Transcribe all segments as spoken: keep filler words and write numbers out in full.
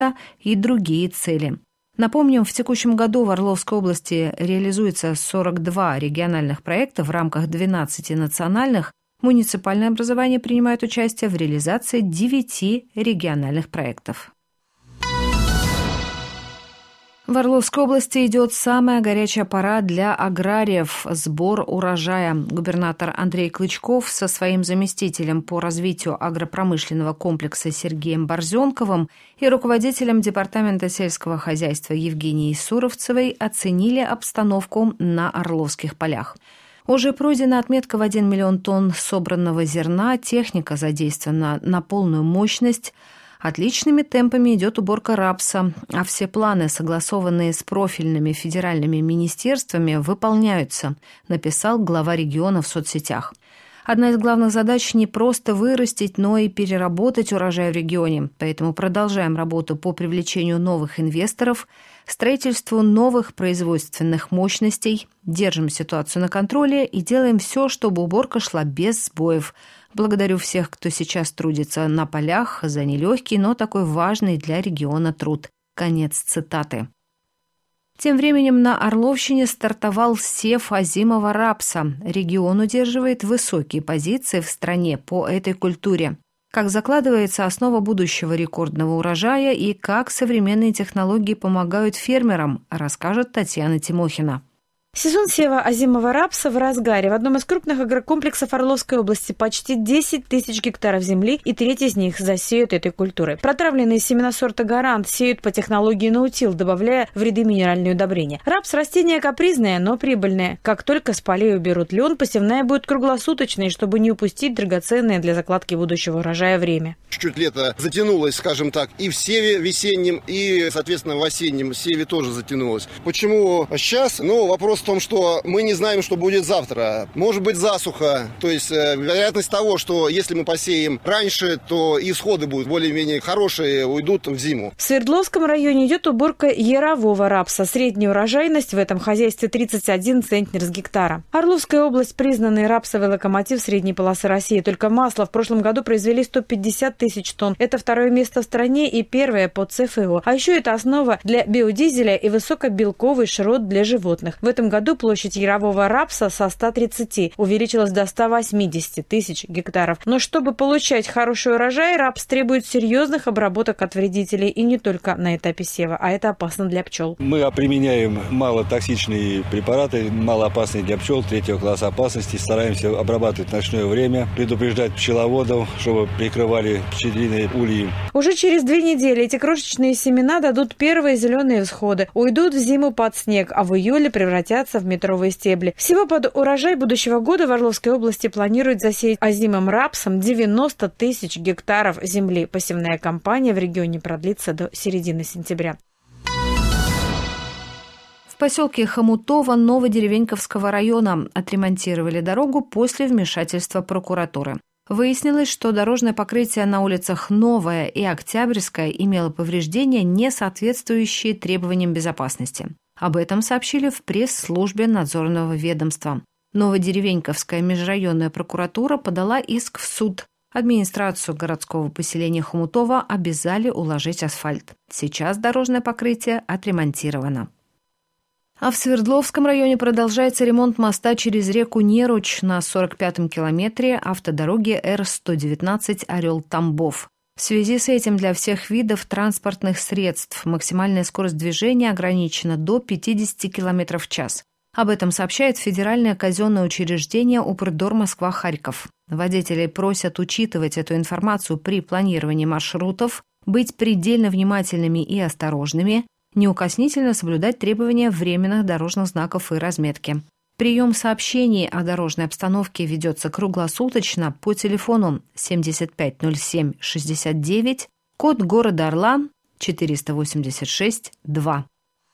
и другие цели. Напомним, в текущем году в Орловской области реализуется сорок два региональных проекта в рамках двенадцати национальных. Муниципальное образование принимает участие в реализации девяти региональных проектов. В Орловской области идет самая горячая пора для аграриев – сбор урожая. Губернатор Андрей Клычков со своим заместителем по развитию агропромышленного комплекса Сергеем Борзенковым и руководителем Департамента сельского хозяйства Евгенией Суровцевой оценили обстановку на орловских полях. Уже пройдена отметка в один миллион тонн собранного зерна, техника задействована на полную мощность. Отличными темпами идет уборка рапса, а все планы, согласованные с профильными федеральными министерствами, выполняются, написал глава региона в соцсетях. Одна из главных задач – не просто вырастить, но и переработать урожай в регионе. Поэтому продолжаем работу по привлечению новых инвесторов, строительству новых производственных мощностей, держим ситуацию на контроле и делаем все, чтобы уборка шла без сбоев. Благодарю всех, кто сейчас трудится на полях за нелегкий, но такой важный для региона труд. Конец цитаты. Тем временем на Орловщине стартовал сев озимого рапса. Регион удерживает высокие позиции в стране по этой культуре. Как закладывается основа будущего рекордного урожая и как современные технологии помогают фермерам, расскажет Татьяна Тимохина. Сезон сева озимого рапса в разгаре. В одном из крупных агрокомплексов Орловской области почти десять тысяч гектаров земли, и треть из них засеют этой культурой. Протравленные семена сорта «Гарант» сеют по технологии наутил, добавляя в ряды минеральные удобрения. Рапс – растение капризное, но прибыльное. Как только с полей уберут лен, посевная будет круглосуточной, чтобы не упустить драгоценное для закладки будущего урожая время. Чуть лето затянулось, скажем так, и в севе весеннем, и, соответственно, в осеннем севе тоже затянулось. Почему сейчас? Ну, вопрос в том, что мы не знаем, что будет завтра. Может быть засуха. То есть э, вероятность того, что если мы посеем раньше, то исходы будут более-менее хорошие, уйдут в зиму. В Свердловском районе идет уборка ярового рапса. Средняя урожайность в этом хозяйстве тридцать один центнер с гектара. Орловская область – признанный рапсовый локомотив средней полосы России. Только масла в прошлом году произвели сто пятьдесят тысяч тонн. Это второе место в стране и первое по ЦФО. А еще это основа для биодизеля и высокобелковый шрот для животных. В этом году площадь ярового рапса со ста тридцати увеличилась до ста восьмидесяти тысяч гектаров. Но чтобы получать хороший урожай, рапс требует серьезных обработок от вредителей и не только на этапе сева, а это опасно для пчел. Мы применяем малотоксичные препараты, малоопасные для пчел, третьего класса опасности. Стараемся обрабатывать в ночное время, предупреждать пчеловодов, чтобы прикрывали пчелиные ульи. Уже через две недели эти крошечные семена дадут первые зеленые всходы, уйдут в зиму под снег, а в июле превратятся в метровые стебли. Всего под урожай будущего года в Орловской области планируют засеять озимым рапсом девяносто тысяч гектаров земли. Посевная кампания в регионе продлится до середины сентября. В поселке Хомутово Новодеревеньковского района отремонтировали дорогу после вмешательства прокуратуры. Выяснилось, что дорожное покрытие на улицах Новая и Октябрьская имело повреждения, не соответствующие требованиям безопасности. Об этом сообщили в пресс-службе надзорного ведомства. Новодеревеньковская межрайонная прокуратура подала иск в суд. Администрацию городского поселения Хомутово обязали уложить асфальт. Сейчас дорожное покрытие отремонтировано. А в Свердловском районе продолжается ремонт моста через реку Неруч на сорок пятом километре автодороги Р сто девятнадцать Орел-Тамбов. В связи с этим для всех видов транспортных средств максимальная скорость движения ограничена до пятидесяти километров в час. Об этом сообщает федеральное казенное учреждение Упрдор Москва-Харьков. Водителей просят учитывать эту информацию при планировании маршрутов, быть предельно внимательными и осторожными, неукоснительно соблюдать требования временных дорожных знаков и разметки. Прием сообщений о дорожной обстановке ведется круглосуточно по телефону семьдесят пять ноль семь шестьдесят девять, код города Орла четыреста восемьдесят шесть два.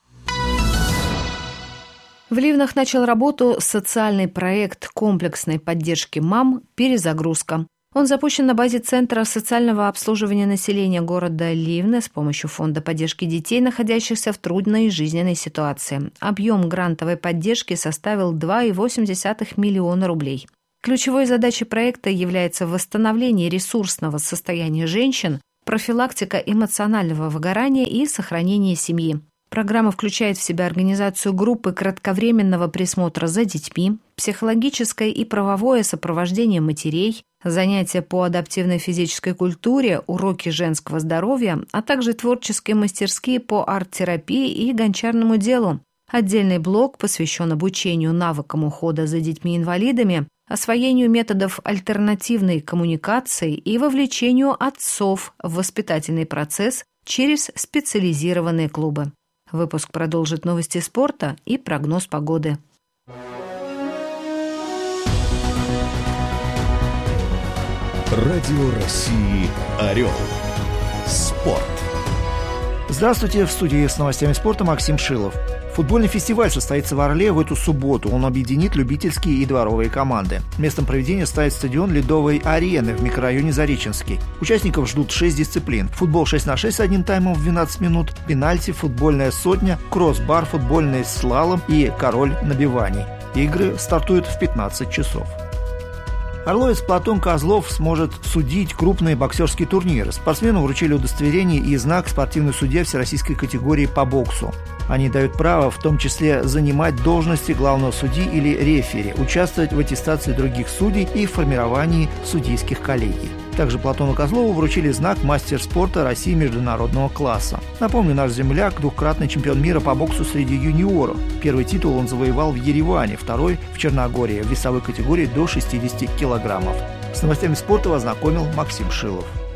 В Ливнах начал работу социальный проект комплексной поддержки мам «Перезагрузка». Он запущен на базе Центра социального обслуживания населения города Ливны с помощью Фонда поддержки детей, находящихся в трудной жизненной ситуации. Объем грантовой поддержки составил два целых восемь десятых миллиона рублей. Ключевой задачей проекта является восстановление ресурсного состояния женщин, профилактика эмоционального выгорания и сохранение семьи. Программа включает в себя организацию группы кратковременного присмотра за детьми, психологическое и правовое сопровождение матерей, занятия по адаптивной физической культуре, уроки женского здоровья, а также творческие мастерские по арт-терапии и гончарному делу. Отдельный блок посвящен обучению навыкам ухода за детьми-инвалидами, освоению методов альтернативной коммуникации и вовлечению отцов в воспитательный процесс через специализированные клубы. Выпуск продолжит новости спорта и прогноз погоды. Радио России «Орел». Спорт. Здравствуйте, в студии с новостями спорта Максим Шилов. Футбольный фестиваль состоится в Орле в эту субботу. Он объединит любительские и дворовые команды. Местом проведения станет стадион Ледовой арены в микрорайоне Зареченский. Участников ждут шесть дисциплин. Футбол шесть на шесть с одним таймом в двенадцать минут, пенальти, футбольная сотня, кросс-бар, футбольный слалом и король набиваний. Игры стартуют в пятнадцать часов. Орловец Платон Козлов сможет судить крупные боксерские турниры. Спортсмену вручили удостоверение и знак «Спортивный судья всероссийской категории по боксу». Они дают право в том числе занимать должности главного судьи или рефери, участвовать в аттестации других судей и формировании судейских коллегий. Также Платону Козлову вручили знак «Мастер спорта России международного класса». Напомню, наш земляк – двукратный чемпион мира по боксу среди юниоров. Первый титул он завоевал в Ереване, второй – в Черногории в весовой категории до шестидесяти килограммов. С новостями спорта вас знакомил Максим Шилов.